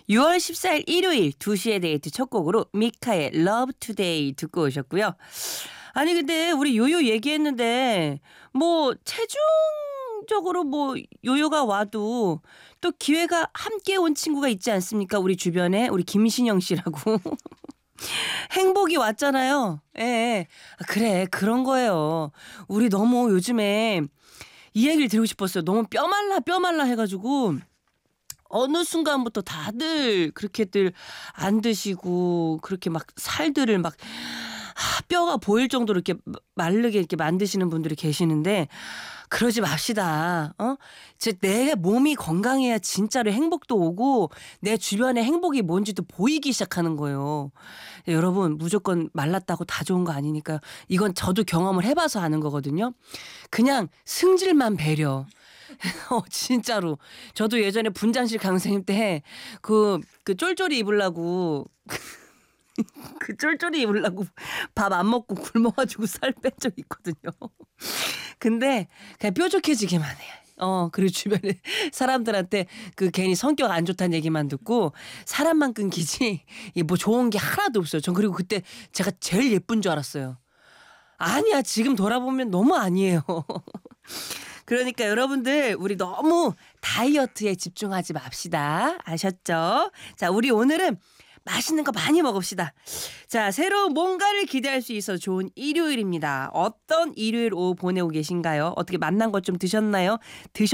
6월 14일 일요일 2시의 데이트 첫 곡으로 미카의 Love Today 듣고 오셨고요. 아니 근데 우리 요요 얘기했는데 뭐 체중적으로 뭐 요요가 와도 또 기회가 함께 온 친구가 있지 않습니까? 우리 주변에 우리 김신영 씨라고. 행복이 왔잖아요. 예. 예. 아, 그래 그런 거예요. 우리 너무 요즘에 이 얘기를 드리고 싶었어요. 너무 뼈말라 해가지고 어느 순간부터 다들 그렇게들 안 드시고 그렇게 막 살들을 막 뼈가 보일 정도로 이렇게 마르게 이렇게 만드시는 분들이 계시는데 그러지 맙시다. 내 몸이 건강해야 진짜로 행복도 오고 내 주변에 행복이 뭔지도 보이기 시작하는 거예요. 여러분 무조건 말랐다고 다 좋은 거 아니니까 이건 저도 경험을 해봐서 아는 거거든요. 그냥 승질만 배려. 진짜로. 저도 예전에 분장실 강사님 때 그 쫄쫄이 입으려고 그 쫄쫄이 입으려고 밥 안 먹고 굶어가지고 살 뺀 적 있거든요. 근데 그냥 뾰족해지기만 해. 그리고 주변에 사람들한테 그 괜히 성격 안 좋다는 얘기만 듣고 사람만 끊기지 뭐 좋은 게 하나도 없어요. 전 그리고 그때 제가 제일 예쁜 줄 알았어요. 아니야 지금 돌아보면 너무 아니에요. 그러니까 여러분들 우리 너무 다이어트에 집중하지 맙시다. 아셨죠? 자, 우리 오늘은 맛있는 거 많이 먹읍시다. 자, 새로운 뭔가를 기대할 수 있어 좋은 일요일입니다. 어떤 일요일 오후 보내고 계신가요? 어떻게 만난 것 좀 드셨나요?